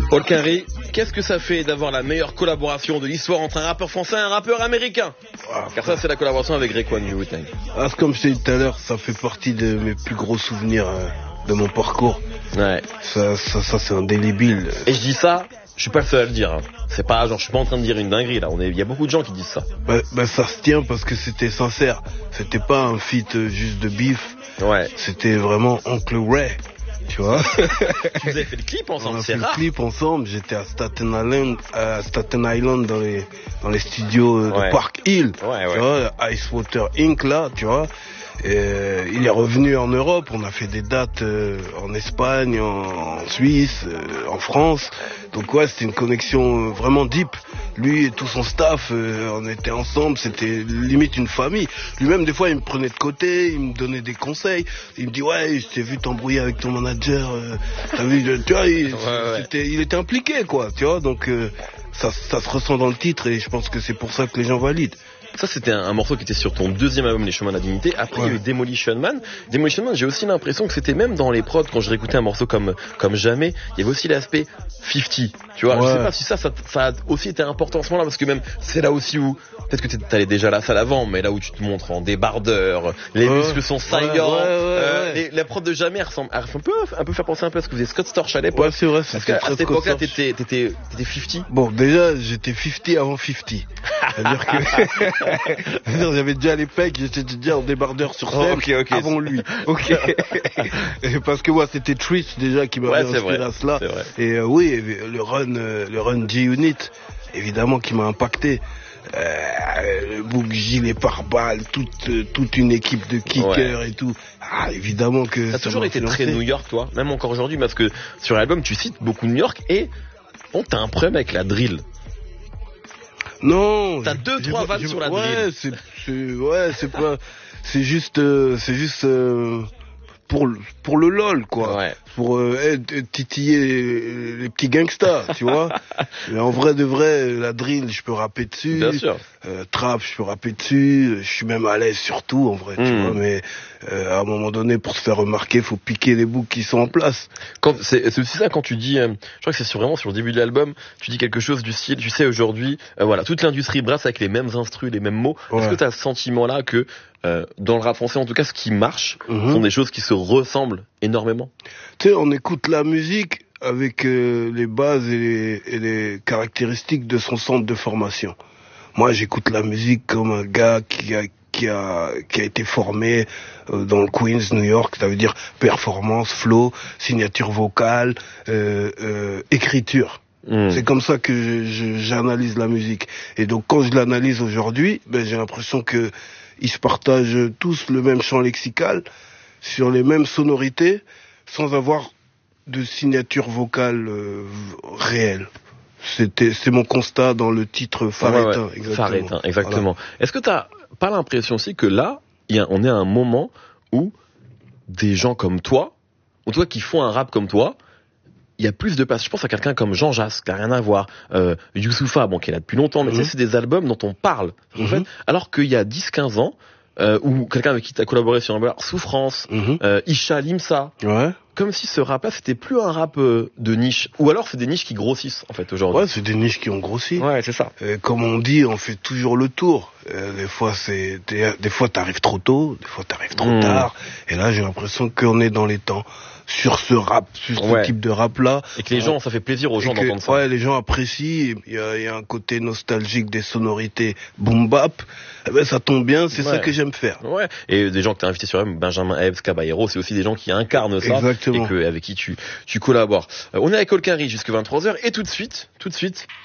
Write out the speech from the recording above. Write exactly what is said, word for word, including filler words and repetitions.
Olkari, qu'est-ce que ça fait d'avoir la meilleure collaboration de l'histoire entre un rappeur français et un rappeur américain? Car ça, c'est la collaboration avec Raekwon du Wu-Tang. Ah, comme je t'ai dit tout à l'heure, ça fait partie de mes plus gros souvenirs euh, de mon parcours. Ouais. Ça, ça, ça c'est indélébile. Et je dis ça, je suis pas le seul à le dire. Hein. C'est pas genre, je suis pas en train de dire une dinguerie là. On est, il y a beaucoup de gens qui disent ça. Bah, bah ça se tient parce que c'était sincère. C'était pas un feat euh, juste de bif. Ouais. C'était vraiment Oncle Ray. Tu vois. Vous avez fait le clip ensemble, on a c'est fait rare. le clip ensemble. J'étais à Staten Island, à Staten Island dans les dans les studios euh, ouais. de Park Hill. Ouais, ouais. Tu vois, Icewater Inc là, tu vois. Et, euh, il est revenu en Europe. On a fait des dates euh, en Espagne, en, en Suisse, euh, en France. Donc ouais, c'était une connexion euh, vraiment deep. Lui et tout son staff, euh, on était ensemble. C'était limite une famille. Lui-même, des fois, il me prenait de côté, il me donnait des conseils. Il me dit ouais, je t'ai vu t'embrouiller avec ton manager. Euh, t'as vu, tu vois, il, ouais, ouais. C'était, il était impliqué, quoi. Tu vois, donc euh, ça, ça se ressent dans le titre et je pense que c'est pour ça que les gens valident. Ça, c'était un, un morceau qui était sur ton deuxième album, Les Chemins de la Dignité. Après, ouais. Il y a eu Demolition Man. Demolition Man, j'ai aussi l'impression que c'était même dans les prods, quand je réécoutais un morceau comme, comme jamais, il y avait aussi l'aspect cinquante. Tu vois, ouais. Je sais pas si ça, ça, ça a aussi été important en ce moment-là, parce que même, c'est là aussi où, peut-être que t'allais déjà la salle avant, mais là où tu te montres en débardeur, les ouais. muscles sont saillants, ouais, ouais, euh, ouais. La prod de jamais, elle ressemble, elle ressemble un peu, un peu faire penser un peu à ce que faisait Scott Storch à l'époque. Ouais, c'est vrai, c'est Parce qu'à cette époque-là, t'étais, t'étais, t'étais cinquante. Bon, déjà, j'étais cinquante avant cinquante. C'est-à-dire que, j'avais déjà les pecs, j'étais déjà en débardeur sur scène, oh, okay, okay, avant lui. Ok. Parce que moi, ouais, c'était Trish déjà qui m'avait ouais, inspiré à cela. Et euh, oui, le run, euh, le run G-Unit, évidemment, qui m'a impacté. Euh, le bouc gilet pare-balles, toute euh, toute une équipe de kickers ouais. et tout. Ah, évidemment que t'as ça toujours été très New York, toi, même encore aujourd'hui, parce que sur l'album tu cites beaucoup New York et bon, t'as un problème avec la drill. Non. T'as deux trois vannes sur la ouais, drill. C'est, c'est ouais, c'est pas, c'est juste, euh, c'est juste. Euh, pour le, pour le lol, quoi. Ouais. Pour euh, titiller les, les petits gangsters, tu vois. Mais en vrai de vrai, la drill, je peux rapper dessus. Bien sûr. Euh, trap, je peux rapper dessus. Je suis même à l'aise surtout, en vrai, mmh. tu vois. Mais euh, à un moment donné, pour se faire remarquer, faut piquer les boucs qui sont en place. Quand, c'est, c'est aussi ça quand tu dis, euh, je crois que c'est sur, vraiment sur le début de l'album, tu dis quelque chose du style, tu sais, aujourd'hui, euh, voilà, toute l'industrie brasse avec les mêmes instrus, les mêmes mots. Ouais. Est-ce que tu as ce sentiment-là que Euh, dans le rap français, en tout cas, ce qui marche, mmh. sont des choses qui se ressemblent énormément? Tu sais, on écoute la musique avec euh, les bases et les, et les caractéristiques de son centre de formation. Moi, j'écoute la musique comme un gars qui a qui a qui a été formé euh, dans le Queens, New York. Ça veut dire performance, flow, signature vocale, euh, euh, écriture. Mmh. C'est comme ça que je, je, j'analyse la musique. Et donc, quand je l'analyse aujourd'hui, ben, j'ai l'impression que ils se partagent tous le même champ lexical, sur les mêmes sonorités, sans avoir de signature vocale euh, réelle. C'était, c'est mon constat dans le titre Pharétin. Ouais, ouais. Exactement. Pharétin, exactement. Voilà. Est-ce que t'as pas l'impression aussi que là, y a, on est à un moment où des gens comme toi, ou toi qui font un rap comme toi, il y a plus de passion. Je pense à quelqu'un comme Jean Jass, qui n'a rien à voir. Euh, Youssoupha, bon, qui est là depuis longtemps, mais mmh. c'est des albums dont on parle, en mmh. fait. Alors qu'il y a dix quinze ans, euh, ou quelqu'un avec qui tu as collaboré sur un album, Souffrance, mmh. euh, Isha, Limsa. Ouais. Comme si ce rap-là, c'était plus un rap euh, de niche. Ou alors, c'est des niches qui grossissent, en fait, aujourd'hui. Ouais, c'est des niches qui ont grossi. Ouais, c'est ça. Et comme on dit, on fait toujours le tour. Euh, des fois, c'est, des, des fois, t'arrives trop tôt, des fois, t'arrives trop mmh. tard. Et là, j'ai l'impression qu'on est dans les temps. Sur ce rap, sur ce ouais. type de rap-là. Et que les gens, ça fait plaisir aux gens que, d'entendre ça. Ouais, les gens apprécient. Il y a, il y a un côté nostalgique des sonorités boom bap. Eh ben, ça tombe bien, c'est ouais. ça que j'aime faire. Ouais. Et des gens que t'as invités sur M, Benjamin Epps, Caballero, c'est aussi des gens qui incarnent ça. Exactement. Et que, avec qui tu, tu collabores. Euh, on est avec Olkari jusqu'à vingt-trois heures. Et tout de suite, tout de suite,